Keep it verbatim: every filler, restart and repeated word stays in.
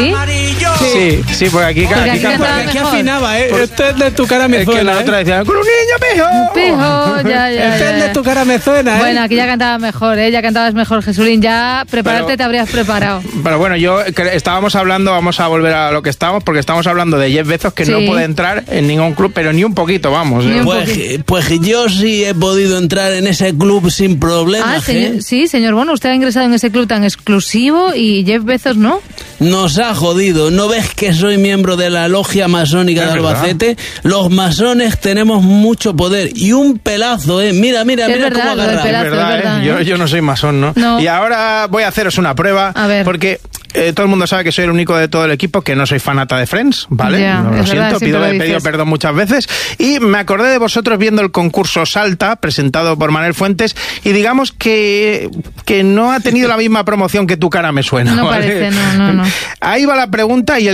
¿Sí? Sí, sí, porque aquí, Porque aquí, aquí canta- cantaba Aquí mejor. afinaba, ¿eh? Por- Esto es de tu cara me es que suena, la ¿eh? otra decía, con un niño pijo. Pijo, ya, ya, Este es ya. de tu cara me suena, ¿eh? Bueno, aquí ya cantabas mejor, ¿eh? Ya cantabas mejor, Jesulín. Ya prepararte Pero- te habrías preparado. Pero bueno, yo cre- estábamos hablando, vamos a volver a lo que estábamos, porque estamos hablando de Jeff Bezos, que Sí. no puede entrar en ningún club, pero ni un poquito, vamos. Ni ¿eh? un Pues, poquito. pues yo sí he podido entrar en ese club sin problemas. Ah, ¿eh? señor, sí, señor Bono, usted ha ingresado en ese club tan exclusivo y Jeff Bezos no. Nos ha jodido. ¿No ves que soy miembro de la logia masónica Es de verdad. Albacete? Los masones tenemos mucho poder. Y un pelazo, ¿eh? Mira, mira, Es mira verdad, cómo lo del agarra. pelazo. Es verdad, es verdad, ¿eh? Yo, ¿eh? yo no soy masón, ¿no? No. Y ahora voy a haceros una prueba, A ver. porque eh, todo el mundo sabe que soy el único de todo el equipo que no soy fanata de Friends, ¿vale? Ya, No, lo es verdad, siento, siempre pido, lo he pedido dices. perdón muchas veces. Y me acordé de vosotros viendo el concurso Salta, presentado por Manuel Fuentes, y digamos que, que no ha tenido la misma promoción que Tu cara me suena. No ¿vale? parece, no, no, no. Ahí va la pregunta y el